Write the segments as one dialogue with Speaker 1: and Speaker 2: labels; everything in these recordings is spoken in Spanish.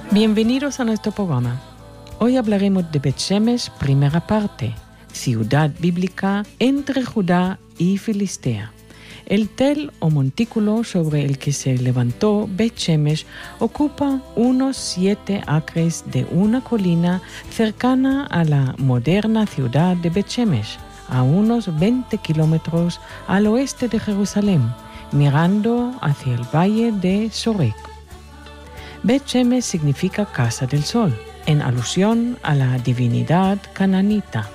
Speaker 1: Bienvenidos a nuestro programa. Hoy hablaremos de Bet Shemesh, primera parte, ciudad bíblica entre Judá y Filistea. El tel o montículo sobre el que se levantó Bet Shemesh ocupa unos 7 acres de una colina cercana a la moderna ciudad de Bet Shemesh, a unos 20 kilómetros al oeste de Jerusalén, mirando hacia el valle de Sorek. Bet Shemesh significa casa del sol, en alusión a la divinidad cananita.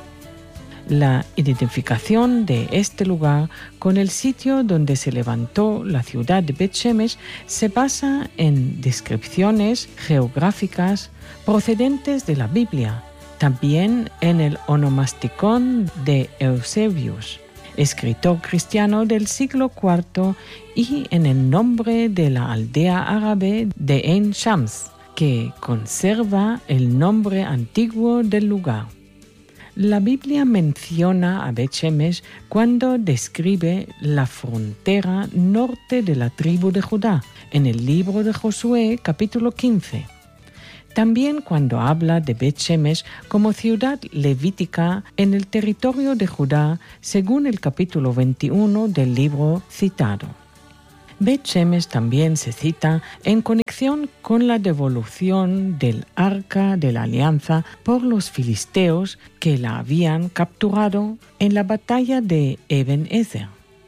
Speaker 1: La identificación de este lugar con el sitio donde se levantó la ciudad de Bet Shemesh se basa en descripciones geográficas procedentes de la Biblia, también en el onomasticón de Eusebius, escritor cristiano del siglo IV, y en el nombre de la aldea árabe de Ein Shams, que conserva el nombre antiguo del lugar. La Biblia menciona a Bet Shemesh cuando describe la frontera norte de la tribu de Judá, en el libro de Josué, capítulo 15. También cuando habla de Bet Shemesh como ciudad levítica en el territorio de Judá, según el capítulo 21 del libro citado. Bet Shemesh también se cita en conexión con la devolución del Arca de la Alianza por los filisteos que la habían capturado en la batalla de Eben Ezer.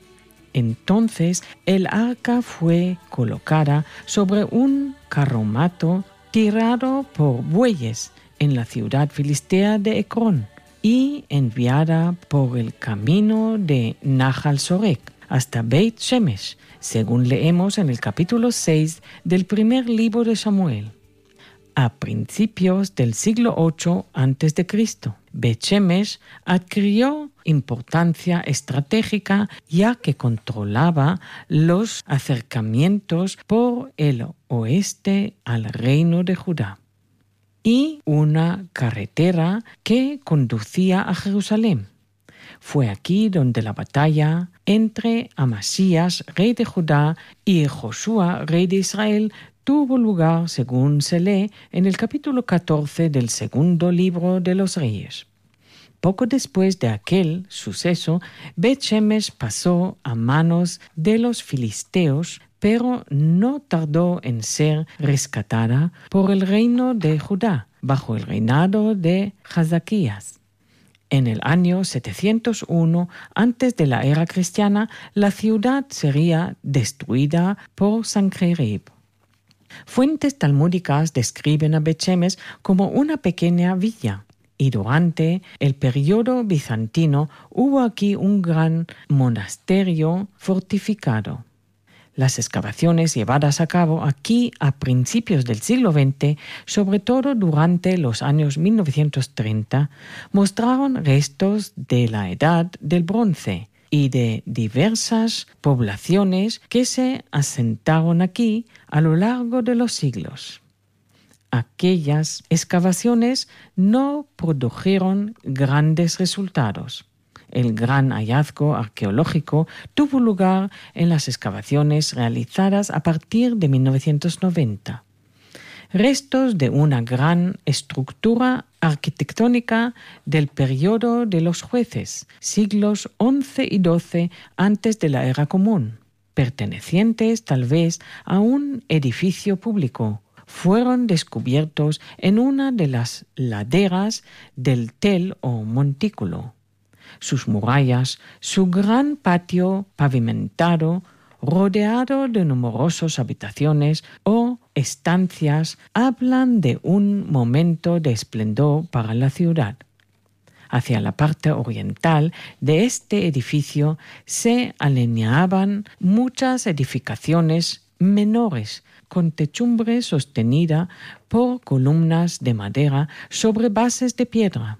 Speaker 1: Entonces el arca fue colocada sobre un carromato tirado por bueyes en la ciudad filistea de Ecrón y enviada por el camino de Nahal Sorek hasta Bet Shemesh, según leemos en el capítulo 6 del primer libro de Samuel. A principios del siglo VIII a.C., Bet Shemesh adquirió importancia estratégica ya que controlaba los acercamientos por el oeste al reino de Judá y una carretera que conducía a Jerusalén. Fue aquí donde la batalla entre Amasías, rey de Judá, y Josué, rey de Israel, tuvo lugar, según se lee en el capítulo 14 del segundo libro de los Reyes. Poco después de aquel suceso, Bet Shemesh pasó a manos de los filisteos, pero no tardó en ser rescatada por el reino de Judá, bajo el reinado de Jazaquías. En el año 701, antes de la era cristiana, la ciudad sería destruida por Sanjerib. Fuentes talmúdicas describen a Bet Shemesh como una pequeña villa, y durante el periodo bizantino hubo aquí un gran monasterio fortificado. Las excavaciones llevadas a cabo aquí a principios del siglo XX, sobre todo durante los años 1930, mostraron restos de la Edad del Bronce y de diversas poblaciones que se asentaron aquí a lo largo de los siglos. Aquellas excavaciones no produjeron grandes resultados. El gran hallazgo arqueológico tuvo lugar en las excavaciones realizadas a partir de 1990. Restos de una gran estructura arquitectónica del periodo de los jueces, siglos XI y XII antes de la era común, pertenecientes tal vez a un edificio público, fueron descubiertos en una de las laderas del tel o montículo. Sus murallas, su gran patio pavimentado, rodeado de numerosas habitaciones o estancias, hablan de un momento de esplendor para la ciudad. Hacia la parte oriental de este edificio se alineaban muchas edificaciones menores, con techumbre sostenida por columnas de madera sobre bases de piedra.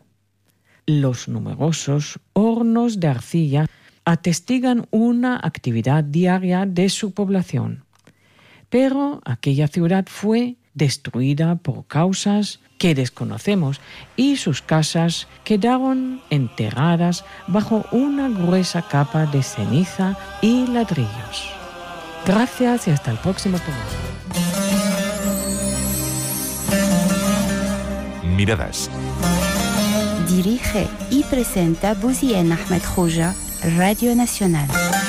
Speaker 1: Los numerosos hornos de arcilla atestigan una actividad diaria de su población. Pero aquella ciudad fue destruida por causas que desconocemos y sus casas quedaron enterradas bajo una gruesa capa de ceniza y ladrillos. Gracias y hasta el próximo programa.
Speaker 2: miradas.
Speaker 3: Dirige y presenta Bouzien Ahmed Khoja, Radio Nacional.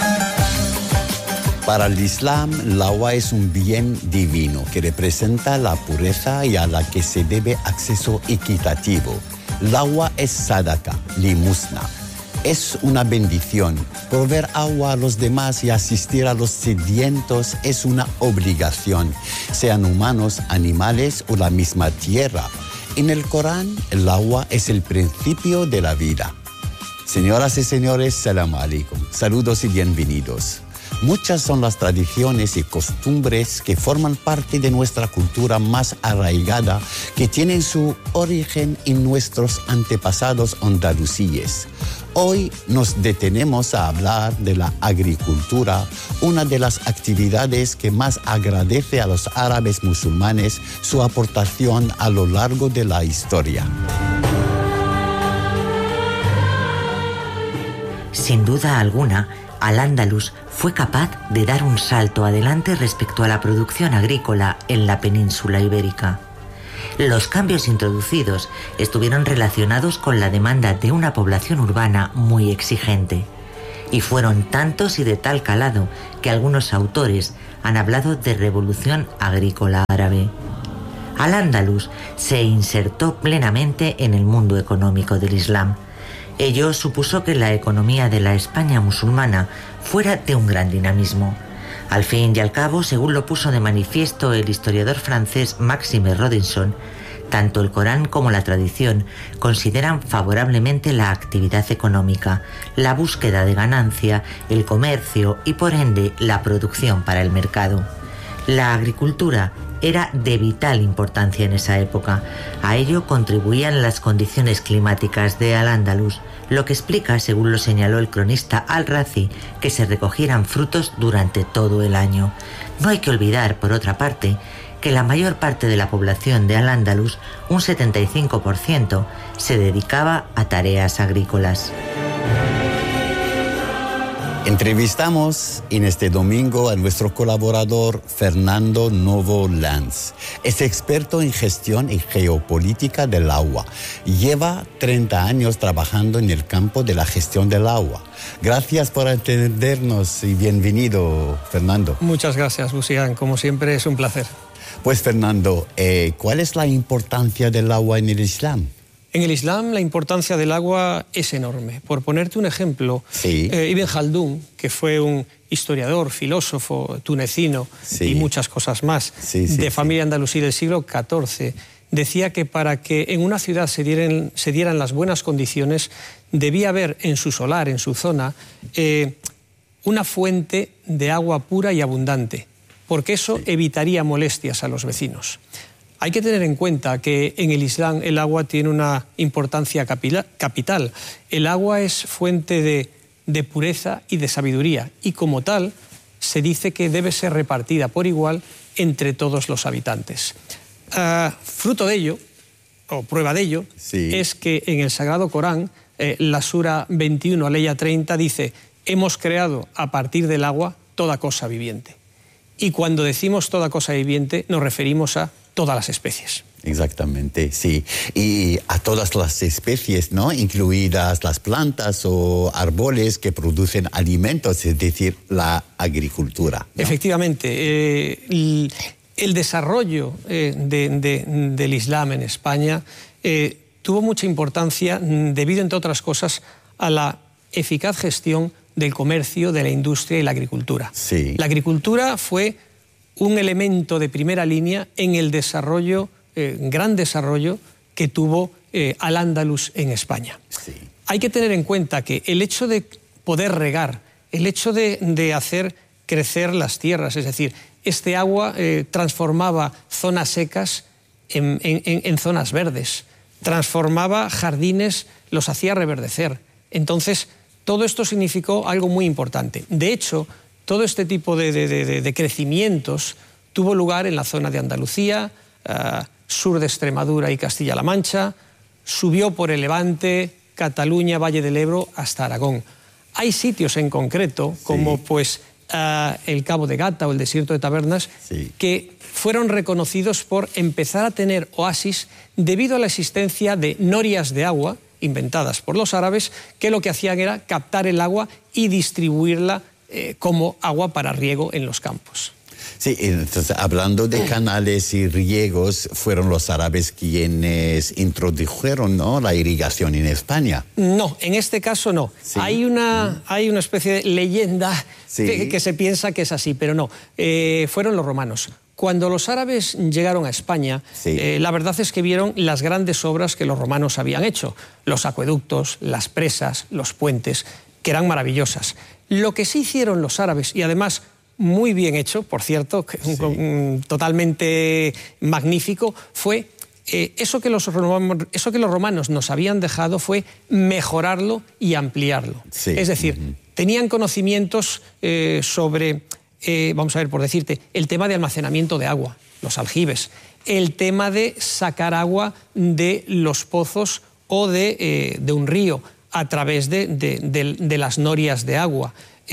Speaker 4: Para el Islam, el agua es un bien divino que representa la pureza y a la que se debe acceso equitativo. El agua es sadaqa, limosna. Es una bendición. Proveer agua a los demás y asistir a los sedientos es una obligación, sean humanos, animales o la misma tierra. En el Corán, el agua es el principio de la vida. Señoras y señores, salam alaikum. Saludos y bienvenidos. Muchas son las tradiciones y costumbres que forman parte de nuestra cultura más arraigada, que tienen su origen en nuestros antepasados andalusíes. Hoy nos detenemos a hablar de la agricultura, una de las actividades que más agradece a los árabes musulmanes su aportación a lo largo de la historia.
Speaker 5: Sin duda alguna, Al-Ándalus fue capaz de dar un salto adelante respecto a la producción agrícola en la península ibérica. Los cambios introducidos estuvieron relacionados con la demanda de una población urbana muy exigente, y fueron tantos y de tal calado que algunos autores han hablado de revolución agrícola árabe. Al-Ándalus se insertó plenamente en el mundo económico del Islam. Ello supuso que la economía de la España musulmana fuera de un gran dinamismo. Al fin y al cabo, según lo puso de manifiesto el historiador francés Maxime Rodinson, tanto el Corán como la tradición consideran favorablemente la actividad económica, la búsqueda de ganancia, el comercio y por ende la producción para el mercado. La agricultura era de vital importancia en esa época. A ello contribuían las condiciones climáticas de Al-Ándalus, lo que explica, según lo señaló el cronista Al-Razi, que se recogieran frutos durante todo el año. No hay que olvidar, por otra parte, que la mayor parte de la población de Al-Ándalus, un 75%, se dedicaba a tareas agrícolas.
Speaker 4: Entrevistamos en este domingo a nuestro colaborador Fernando Novo Lanz. Es experto en gestión y geopolítica del agua. Lleva 30 años trabajando en el campo de la gestión del agua. Gracias por atendernos y bienvenido, Fernando.
Speaker 6: Muchas gracias, Bouzien. Como siempre, es un placer.
Speaker 4: Pues, Fernando, ¿cuál es la importancia del agua en el Islam?
Speaker 6: En el Islam la importancia del agua es enorme. Por ponerte un ejemplo,
Speaker 4: sí.
Speaker 6: Ibn Khaldún, que fue un historiador, filósofo tunecino
Speaker 4: sí.
Speaker 6: y muchas cosas más, de familia andalusí del siglo XIV, decía que para que en una ciudad se dieran las buenas condiciones, debía haber en su solar, en su zona, una fuente de agua pura y abundante, porque eso evitaría molestias a los vecinos. Hay que tener en cuenta que en el Islam el agua tiene una importancia capital. El agua es fuente de pureza y de sabiduría, y como tal se dice que debe ser repartida por igual entre todos los habitantes. Fruto de ello, o prueba de ello, es que en el Sagrado Corán, la Sura 21, Aleya 30, dice: hemos creado a partir del agua toda cosa viviente. Y cuando decimos toda cosa viviente nos referimos a todas las especies.
Speaker 4: Exactamente, sí. Y a todas las especies, ¿no? Incluidas las plantas o árboles que producen alimentos, es decir, la agricultura, ¿no?
Speaker 6: Efectivamente. El desarrollo del Islam en España tuvo mucha importancia debido, entre otras cosas, a la eficaz gestión del comercio, de la industria y la agricultura.
Speaker 4: Sí.
Speaker 6: La agricultura fue un elemento de primera línea en el desarrollo, gran desarrollo que tuvo Al-Ándalus en España.
Speaker 4: Sí.
Speaker 6: Hay que tener en cuenta que el hecho de poder regar, el hecho de hacer crecer las tierras, es decir, este agua transformaba zonas secas en zonas verdes, transformaba jardines, los hacía reverdecer. Entonces, todo esto significó algo muy importante. De hecho, todo este tipo de crecimientos tuvo lugar en la zona de Andalucía, sur de Extremadura y Castilla-La Mancha, subió por el Levante, Cataluña, Valle del Ebro, hasta Aragón. Hay sitios en concreto, como pues el Cabo de Gata o el desierto de Tabernas, que fueron reconocidos por empezar a tener oasis debido a la existencia de norias de agua inventadas por los árabes, que lo que hacían era captar el agua y distribuirla como agua para riego en los campos.
Speaker 4: Sí, entonces hablando de canales y riegos, fueron los árabes quienes introdujeron, ¿no?, la irrigación en España.
Speaker 6: No, en este caso no. Sí. Hay una especie de leyenda que se piensa que es así, pero no. Fueron los romanos. Cuando los árabes llegaron a España, la verdad es que vieron las grandes obras que los romanos habían hecho. Los acueductos, las presas, los puentes, que eran maravillosas. Lo que sí hicieron los árabes, y además muy bien hecho, por cierto, totalmente magnífico, fue eso que los romanos nos habían dejado, fue mejorarlo y ampliarlo. Sí. Es decir, tenían conocimientos sobre, vamos a ver, por decirte, el tema de almacenamiento de agua, los aljibes, el tema de sacar agua de los pozos o de un río a través de las norias de agua.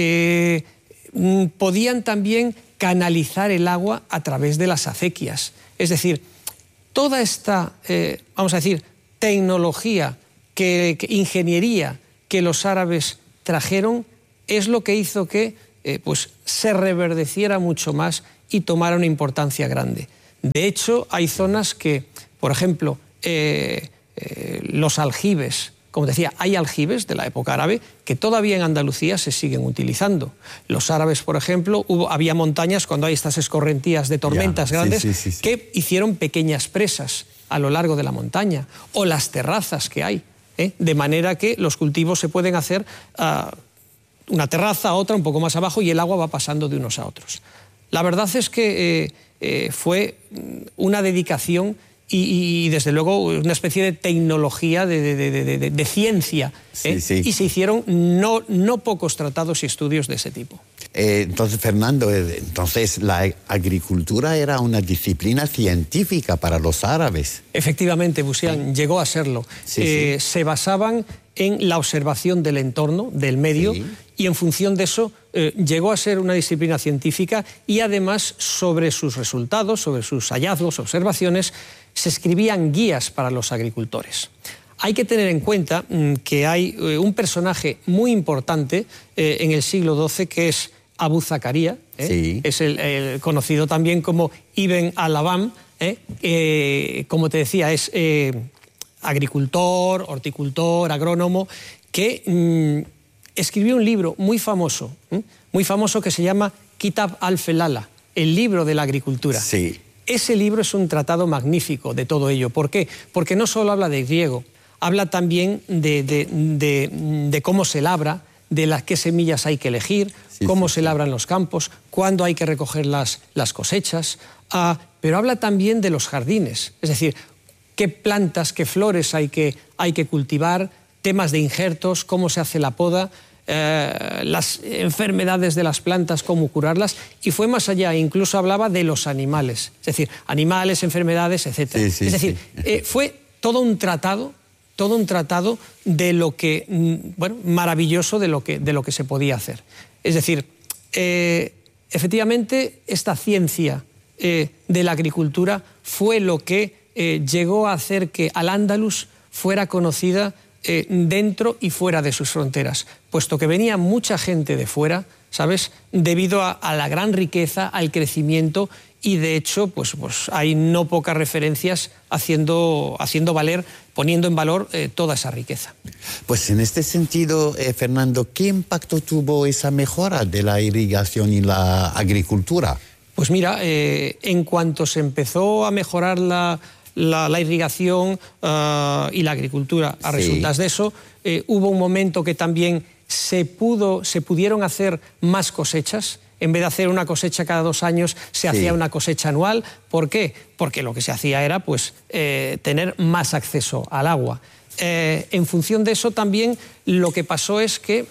Speaker 6: Podían también canalizar el agua a través de las acequias. Es decir, toda esta, vamos a decir, tecnología, ingeniería que los árabes trajeron es lo que hizo que pues, se reverdeciera mucho más y tomara una importancia grande. De hecho, hay zonas que, por ejemplo, los aljibes, como decía, hay aljibes de la época árabe que todavía en Andalucía se siguen utilizando. Los árabes, por ejemplo, había montañas cuando hay estas escorrentías de tormentas grandes que hicieron pequeñas presas a lo largo de la montaña, o las terrazas que hay, de manera que los cultivos se pueden hacer una terraza a otra un poco más abajo y el agua va pasando de unos a otros. La verdad es que fue una dedicación y desde luego una especie de tecnología, de ciencia, y se hicieron no pocos tratados y estudios de ese tipo.
Speaker 4: Entonces, Fernando, la agricultura era una disciplina científica para los árabes.
Speaker 6: Efectivamente, Busián, llegó a serlo. Se basaban en la observación del entorno, del medio, y en función de eso llegó a ser una disciplina científica, y además sobre sus resultados, sobre sus hallazgos, observaciones, se escribían guías para los agricultores. Hay que tener en cuenta que hay un personaje muy importante en el siglo XII que es Abu Zakaria, es el conocido también como Ibn al-Labam, como te decía, es agricultor, horticultor, agrónomo, que escribió un libro muy famoso que se llama Kitab al-Felala, el libro de la agricultura.
Speaker 4: Sí.
Speaker 6: Ese libro es un tratado magnífico de todo ello. ¿Por qué? Porque no solo habla de riego, habla también de cómo se labra, de qué semillas hay que elegir, cómo se labran los campos, cuándo hay que recoger las cosechas, pero habla también de los jardines, es decir, qué plantas, qué flores hay que cultivar, temas de injertos, cómo se hace la poda, las enfermedades de las plantas, cómo curarlas, y fue más allá, incluso hablaba de los animales, es decir, animales, enfermedades, etc. Es decir, fue todo un tratado de lo que, bueno, maravilloso de lo que se podía hacer. Es decir, efectivamente, esta ciencia de la agricultura fue lo que llegó a hacer que Al-Ándalus fuera conocida dentro y fuera de sus fronteras, puesto que venía mucha gente de fuera, ¿sabes?, debido a la gran riqueza, al crecimiento, y de hecho pues hay no pocas referencias haciendo valer, poniendo en valor toda esa riqueza.
Speaker 4: Pues en este sentido, Fernando, ¿qué impacto tuvo esa mejora de la irrigación y la agricultura?
Speaker 6: Pues mira, en cuanto se empezó a mejorar la irrigación y la agricultura a resultas de eso, hubo un momento que también se pudieron hacer más cosechas. En vez de hacer una cosecha cada 2 años, se hacía una cosecha anual. ¿Por qué? Porque lo que se hacía era pues, tener más acceso al agua. En función de eso también lo que pasó es que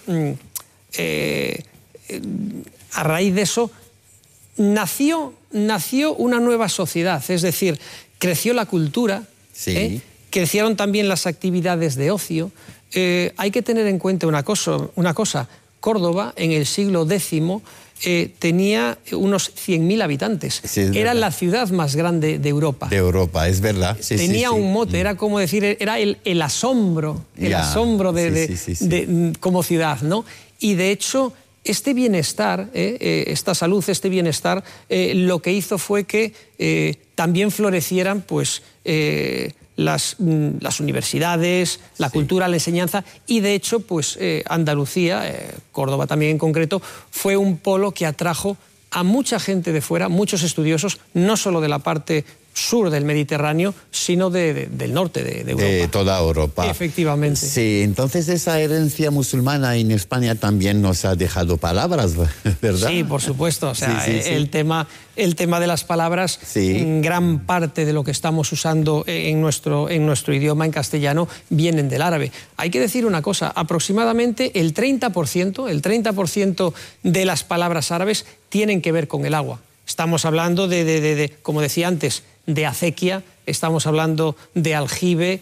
Speaker 6: a raíz de eso nació una nueva sociedad, es decir, creció la cultura, crecieron también las actividades de ocio. Hay que tener en cuenta una cosa, Córdoba en el siglo X tenía unos 100.000 habitantes.
Speaker 4: Sí,
Speaker 6: era la ciudad más grande de Europa.
Speaker 4: De Europa, es verdad. Sí,
Speaker 6: tenía un mote, era como decir, era el asombro, asombro como ciudad, ¿no? Y de hecho, este bienestar, esta salud, este bienestar, lo que hizo fue que también florecieran, pues, las universidades, la cultura, la enseñanza, y de hecho, pues Andalucía, Córdoba también en concreto, fue un polo que atrajo a mucha gente de fuera, muchos estudiosos, no solo de la parte sur del Mediterráneo, sino del norte de Europa.
Speaker 4: De toda Europa.
Speaker 6: Efectivamente.
Speaker 4: Sí, entonces esa herencia musulmana en España también nos ha dejado palabras, ¿verdad?
Speaker 6: Sí, por supuesto. O sea, el tema de las palabras, gran parte de lo que estamos usando en nuestro idioma, en castellano, vienen del árabe. Hay que decir una cosa, aproximadamente el 30% de las palabras árabes tienen que ver con el agua. Estamos hablando como decía antes, de acequia, estamos hablando de aljibe,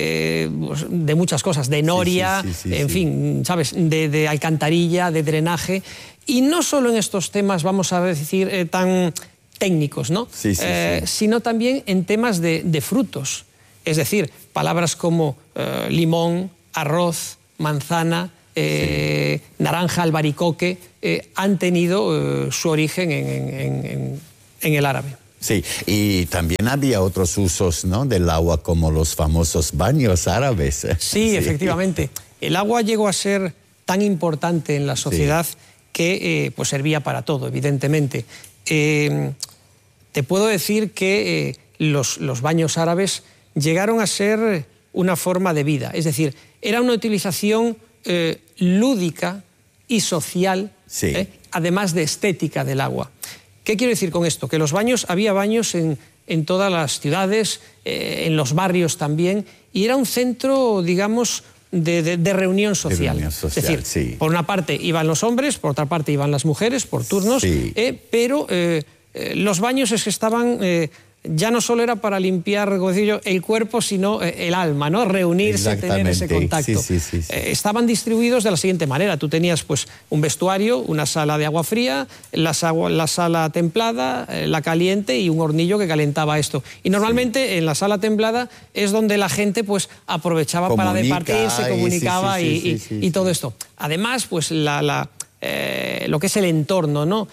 Speaker 6: de muchas cosas, de noria, en fin, ¿sabes? De alcantarilla, de drenaje. Y no solo en estos temas, vamos a decir, tan técnicos, ¿no? Sino también en temas de frutos. Es decir, palabras como limón, arroz, manzana, naranja, albaricoque, han tenido su origen en el árabe.
Speaker 4: Sí, y también había otros usos, ¿no?, del agua, como los famosos baños árabes.
Speaker 6: Sí, efectivamente. El agua llegó a ser tan importante en la sociedad que pues servía para todo, evidentemente. Te puedo decir que los baños árabes llegaron a ser una forma de vida, es decir, era una utilización lúdica y social, además de estética del agua. ¿Qué quiero decir con esto? Que había baños en todas las ciudades, en los barrios también, y era un centro, digamos, de reunión social. Es decir, por una parte iban los hombres, por otra parte iban las mujeres, por turnos, pero los baños es que estaban... ya no solo era para limpiar, como decía yo, el cuerpo, sino el alma, ¿no? Reunirse, tener ese contacto. Estaban distribuidos de la siguiente manera. Tú tenías pues un vestuario, una sala de agua fría, la sala templada, la caliente y un hornillo que calentaba esto. Y normalmente en la sala templada es donde la gente pues aprovechaba para departir, se comunicaba y todo esto. Además, pues lo que es el entorno, ¿no?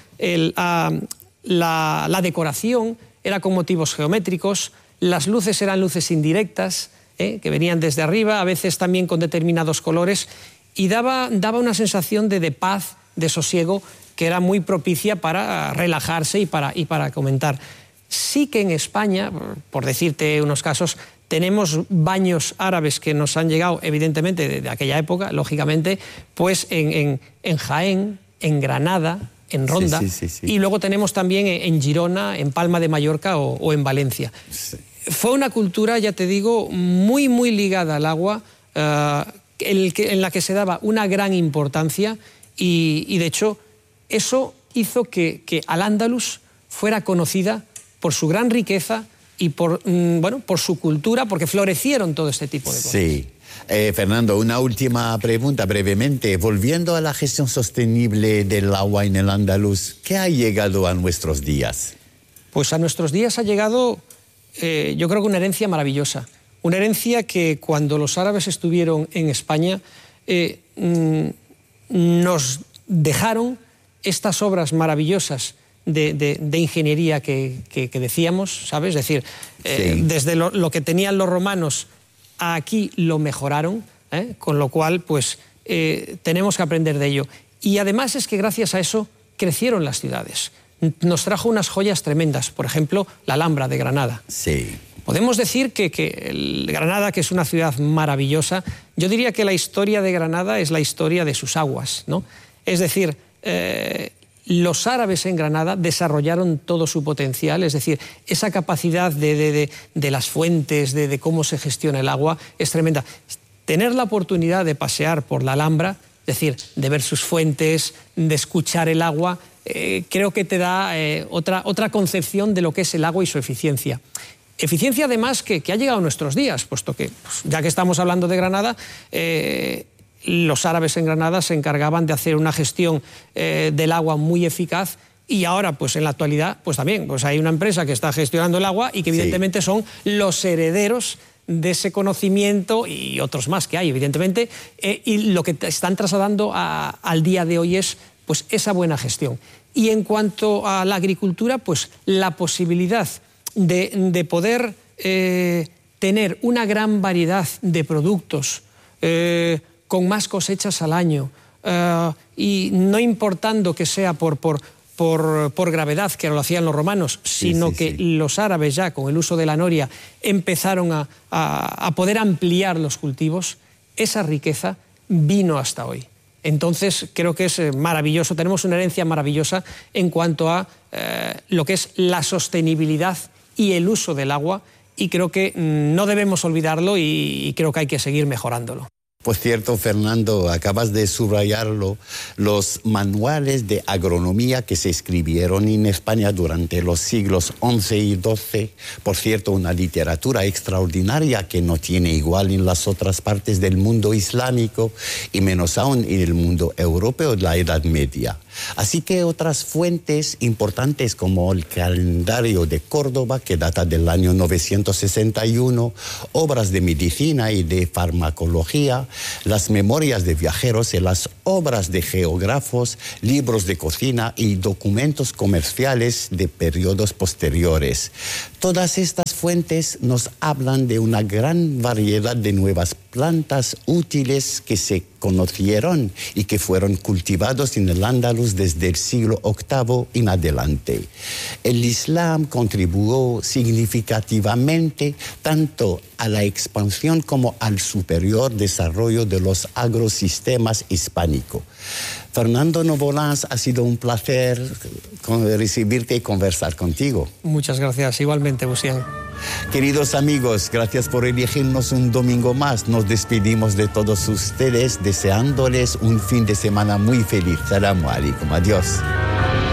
Speaker 6: La decoración era con motivos geométricos, las luces eran luces indirectas, que venían desde arriba, a veces también con determinados colores, y daba una sensación de paz, de sosiego, que era muy propicia para relajarse y para comentar. Sí que en España, por decirte unos casos, tenemos baños árabes que nos han llegado, evidentemente, de aquella época, lógicamente, pues en Jaén, en Granada, en Ronda, y luego tenemos también en Girona, en Palma de Mallorca o en Valencia. Fue una cultura, ya te digo, muy, muy ligada al agua, en la que se daba una gran importancia y de hecho, eso hizo que Al-Ándalus fuera conocida por su gran riqueza y por su cultura, porque florecieron todo este tipo de cosas.
Speaker 4: Sí. Fernando, una última pregunta brevemente. Volviendo a la gestión sostenible del agua en el Andaluz, ¿qué ha llegado a nuestros días?
Speaker 6: Pues a nuestros días ha llegado, yo creo que una herencia maravillosa. Una herencia que cuando los árabes estuvieron en España nos dejaron estas obras maravillosas de ingeniería que decíamos, ¿sabes? Es decir, desde lo que tenían los romanos aquí lo mejoraron, con lo cual pues tenemos que aprender de ello. Y además es que gracias a eso crecieron las ciudades. Nos trajo unas joyas tremendas, por ejemplo, la Alhambra de Granada.
Speaker 4: Sí.
Speaker 6: Podemos decir que Granada, que es una ciudad maravillosa, yo diría que la historia de Granada es la historia de sus aguas, ¿no? Es decir, los árabes en Granada desarrollaron todo su potencial, es decir, esa capacidad de las fuentes, de cómo se gestiona el agua, es tremenda. Tener la oportunidad de pasear por la Alhambra, es decir, de ver sus fuentes, de escuchar el agua, creo que te da otra concepción de lo que es el agua y su eficiencia. Eficiencia además que ha llegado a nuestros días, puesto que, pues, ya que estamos hablando de Granada, los árabes en Granada se encargaban de hacer una gestión del agua muy eficaz. Y ahora, pues en la actualidad, pues también pues hay una empresa que está gestionando el agua y que evidentemente son los herederos de ese conocimiento y otros más que hay, evidentemente, y lo que están trasladando al día de hoy es pues esa buena gestión. Y en cuanto a la agricultura, pues la posibilidad de poder tener una gran variedad de productos con más cosechas al año y no importando que sea por gravedad, que lo hacían los romanos, sino que los árabes ya con el uso de la noria empezaron a poder ampliar los cultivos, esa riqueza vino hasta hoy. Entonces creo que es maravilloso, tenemos una herencia maravillosa en cuanto a lo que es la sostenibilidad y el uso del agua, y creo que no debemos olvidarlo y creo que hay que seguir mejorándolo.
Speaker 4: Por cierto, Fernando, acabas de subrayarlo, los manuales de agronomía que se escribieron en España durante los siglos XI y XII, por cierto, una literatura extraordinaria que no tiene igual en las otras partes del mundo islámico y menos aún en el mundo europeo de la Edad Media. Así que otras fuentes importantes como el calendario de Córdoba, que data del año 961, obras de medicina y de farmacología, las memorias de viajeros y las obras de geógrafos, libros de cocina y documentos comerciales de periodos posteriores. Todas estas fuentes nos hablan de una gran variedad de nuevas plantas útiles que se conocieron y que fueron cultivados en el Andalus desde el siglo VIII en adelante. El Islam contribuyó significativamente tanto a la expansión como al superior desarrollo de los agrosistemas hispánicos. Fernando Novolans, ha sido un placer recibirte y conversar contigo.
Speaker 6: Muchas gracias, igualmente, Busian.
Speaker 4: Queridos amigos, gracias por elegirnos un domingo más. Nos despedimos de todos ustedes deseándoles un fin de semana muy feliz. Salamu alaikum. Adiós.